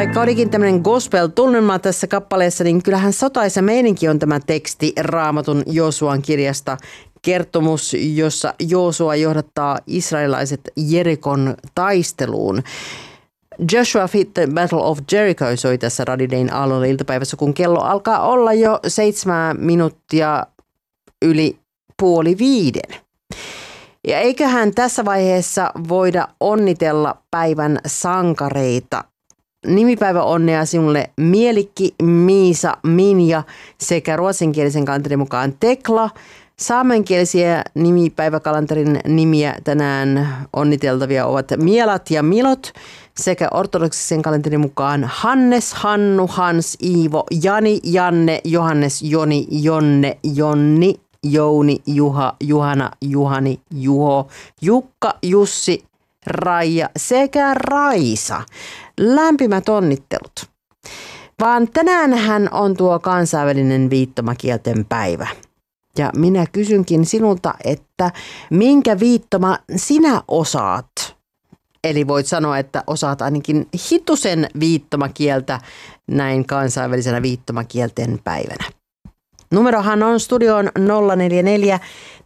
vaikka olikin tämmöinen gospel-tunnelma tässä kappaleessa, niin kyllähän sotaisa meininki on tämä teksti Raamatun Joosuan kirjasta. Kertomus, jossa Joosua johdattaa israelilaiset Jerikon taisteluun. Joshua Fit the Battle of Jericho soi tässä Radio Dayn aallolla iltapäivässä, kun kello alkaa olla jo 7 minuuttia yli 4:30. Ja eiköhän tässä vaiheessa voida onnitella päivän sankareita. Nimipäivä onnea sinulle Mielikki, Miisa, Minja sekä ruotsinkielisen kalenterin mukaan Tekla. Saamenkielisiä nimipäiväkalenterin nimiä tänään onniteltavia ovat Mielat ja Milot sekä ortodoksisen kalenterin mukaan Hannes, Hannu, Hans, Iivo, Jani, Janne, Johannes, Joni, Jonne, Jonni, Jouni, Juha, Juhana, Juhani, Juho, Jukka, Jussi, Raija sekä Raisa. Lämpimät onnittelut. Vaan tänäänhän on tuo kansainvälinen viittomakielten päivä. Ja minä kysynkin sinulta, että minkä viittoma sinä osaat? Eli voit sanoa, että osaat ainakin hitusen viittomakieltä näin kansainvälisenä viittomakielten päivänä. Numerohan on studioon 044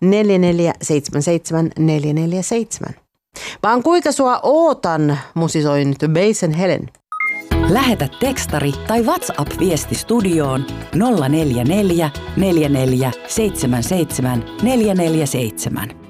4477 447. Vaan kuinka sua ootan, musisoi nyt Basen Helen. Lähetä tekstari tai WhatsApp-viesti studioon 044 44 77 447.